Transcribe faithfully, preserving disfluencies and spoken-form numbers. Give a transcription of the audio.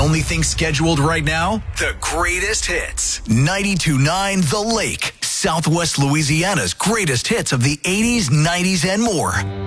only thing scheduled right now? The greatest hits. ninety-two point nine The Lake. Southwest Louisiana's greatest hits of the eighties, nineties, and more.